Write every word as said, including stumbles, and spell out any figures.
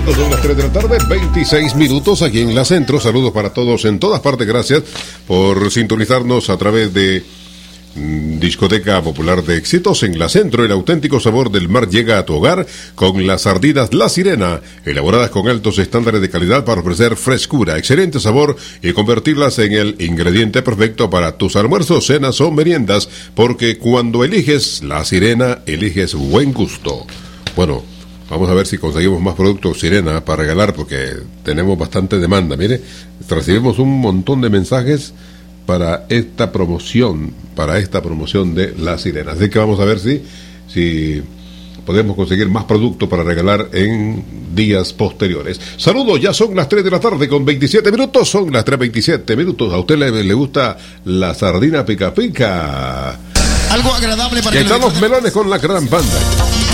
Son las tres de la tarde, veintiséis minutos aquí en La Centro. Saludos para todos en todas partes. Gracias por sintonizarnos a través de mmm, Discoteca Popular de Éxitos en La Centro. El auténtico sabor del mar llega a tu hogar con las sardinas La Sirena, elaboradas con altos estándares de calidad para ofrecer frescura, excelente sabor y convertirlas en el ingrediente perfecto para tus almuerzos, cenas o meriendas, porque cuando eliges La Sirena, eliges buen gusto. Bueno, vamos a ver si conseguimos más productos Sirena para regalar, porque tenemos bastante demanda. Mire, recibimos un montón de mensajes para esta promoción, para esta promoción de La Sirena. Así que vamos a ver si, si podemos conseguir más productos para regalar en días posteriores. Saludos, ya son las tres de la tarde con veintisiete minutos, son las tres veintisiete minutos. ¿A usted le, le gusta la sardina pica pica? Algo agradable para y que están los melones con la gran banda.